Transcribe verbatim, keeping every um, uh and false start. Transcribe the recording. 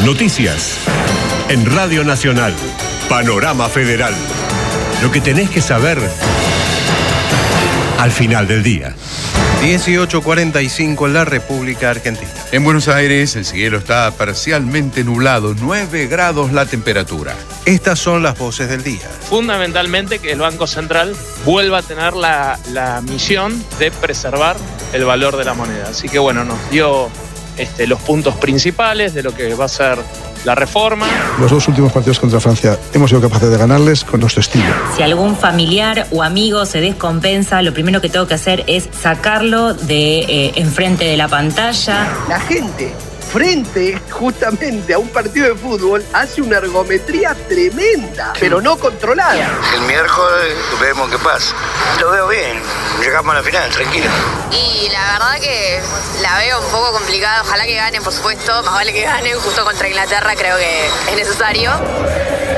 Noticias. En Radio Nacional. Panorama Federal. Lo que tenés que saber al final del día. dieciocho cuarenta y cinco en la República Argentina. En Buenos Aires el cielo está parcialmente nublado, nueve grados la temperatura. Estas son las voces del día. Fundamentalmente que el Banco Central vuelva a tener la, la misión de preservar el valor de la moneda. Así que bueno, nos dio este, los puntos principales de lo que va a ser la reforma. Los dos últimos partidos contra Francia hemos sido capaces de ganarles con nuestro estilo. Si algún familiar o amigo se descompensa, lo primero que tengo que hacer es sacarlo de eh, enfrente de la pantalla. La gente, frente justamente a un partido de fútbol, hace una ergometría tremenda, pero no controlada. El miércoles vemos qué pasa. Lo veo bien, llegamos a la final, tranquilo. Y la verdad que la veo un poco complicada. Ojalá que ganen, por supuesto. Más vale que ganen justo contra Inglaterra, creo que es necesario.